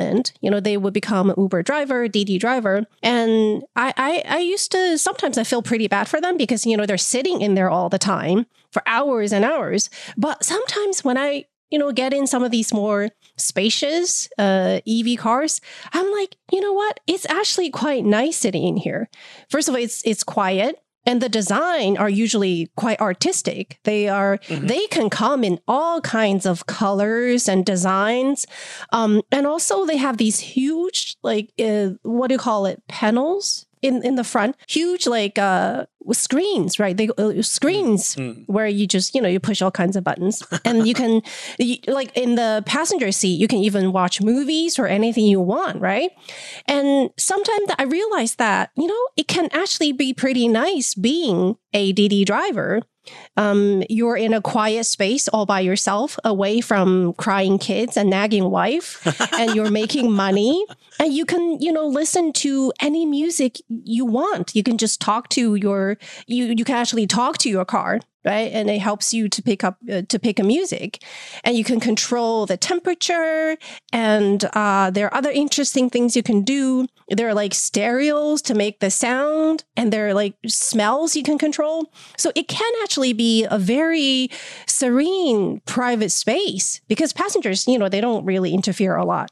development, they would become an Uber driver, DD driver. And I used to, sometimes I feel pretty bad for them because, they're sitting in there all the time for hours and hours. But sometimes when I, get in some of these more spacious EV cars, I'm like, you know what? It's actually quite nice sitting in here. First of all, it's quiet. And the design are usually quite artistic. They can come in all kinds of colors and designs. And also they have these huge, what do you call it? Panels in the front, huge, screens, right? They screens where you just, you push all kinds of buttons and you can, in the passenger seat, you can even watch movies or anything you want, right? And sometimes I realized that, it can actually be pretty nice being a DD driver. You're in a quiet space all by yourself, away from crying kids and nagging wife, and you're making money. And you can, listen to any music you want. You can just talk to you can actually talk to your car, right? And it helps you to pick a music. And you can control the temperature. And there are other interesting things you can do. There are stereos to make the sound. And there are smells you can control. So it can actually be a very serene private space because passengers, they don't really interfere a lot.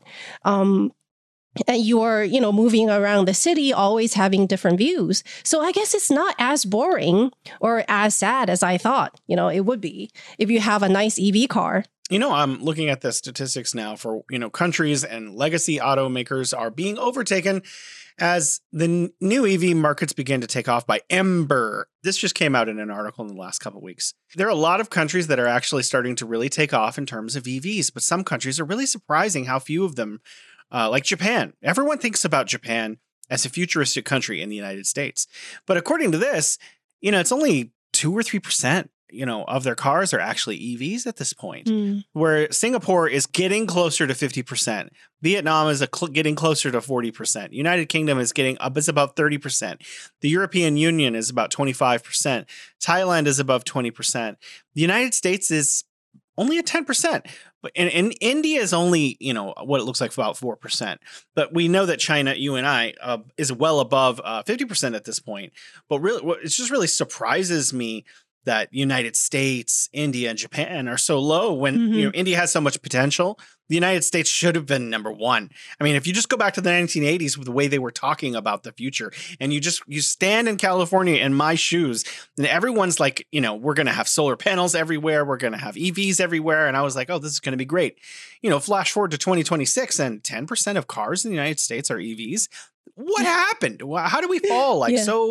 And you're, moving around the city, always having different views. So I guess it's not as boring or as sad as I thought, it would be if you have a nice EV car. I'm looking at the statistics now for, countries and legacy automakers are being overtaken as the new EV markets begin to take off by Ember. This just came out in an article in the last couple of weeks. There are a lot of countries that are actually starting to really take off in terms of EVs, but some countries are really surprising how few of them like Japan. Everyone thinks about Japan as a futuristic country in the United States. But according to this, it's only 2 or 3%, of their cars are actually EVs at this point, where Singapore is getting closer to 50%. Vietnam is getting closer to 40%. United Kingdom is is about 30%. The European Union is about 25%. Thailand is above 20%. The United States is only at 10%. And India is only, what it looks like about 4%. But we know that China, you and I, is well above 50% at this point. But really, it just really surprises me that United States, India, and Japan are so low when India has so much potential. The United States should have been number one. I mean, if you just go back to the 1980s with the way they were talking about the future, and you stand in California in my shoes, and everyone's like, we're going to have solar panels everywhere, we're going to have EVs everywhere, and I was like, oh, this is going to be great. Flash forward to 2026, and 10% of cars in the United States are EVs. What happened? How do we fall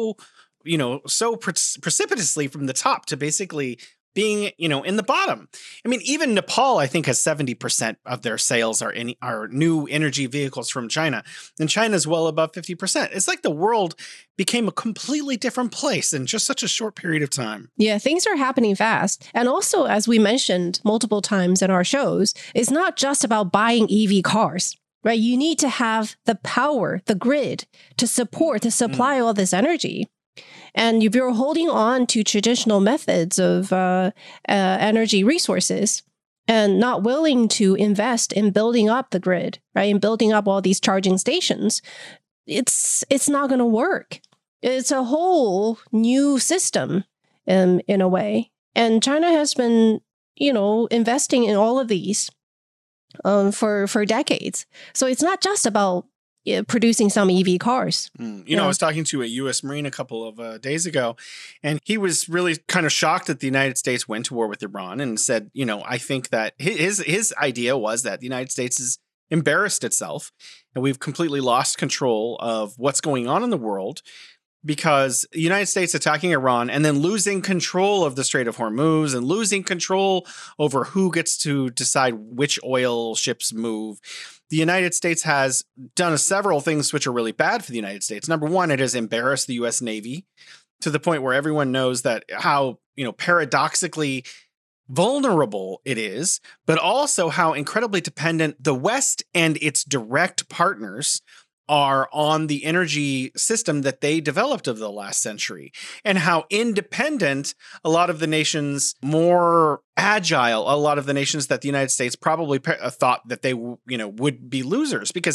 so precipitously from the top to basically being, in the bottom? I mean, even Nepal, I think, has 70% of their sales are new energy vehicles from China. And China's well above 50%. It's like the world became a completely different place in just such a short period of time. Yeah, things are happening fast. And also, as we mentioned multiple times in our shows, it's not just about buying EV cars. Right? You need to have the power, the grid to supply all this energy. And if you're holding on to traditional methods of energy resources and not willing to invest in building up the grid, right, and building up all these charging stations, it's not going to work. It's a whole new system in a way. And China has been, investing in all of these for decades. So it's not just about producing some EV cars. I was talking to a U.S. Marine a couple of days ago, and he was really kind of shocked that the United States went to war with Iran and said, I think that his idea was that the United States has embarrassed itself and we've completely lost control of what's going on in the world because the United States attacking Iran and then losing control of the Strait of Hormuz and losing control over who gets to decide which oil ships move. The United States has done several things which are really bad for the United States. Number one, it has embarrassed the U.S. Navy to the point where everyone knows that how, paradoxically vulnerable it is, but also how incredibly dependent the West and its direct partners are on the energy system that they developed over the last century, and how independent a lot of the nations, more agile, a lot of the nations that the United States probably thought that they, would be losers because